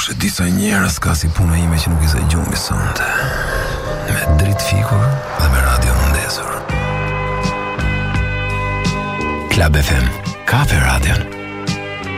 Se disa njerëz ka si puna ime që nuk i sa gjumi sonte. Me dritë fikur dhe me radio ndesur. Club FM, Kafe Radio.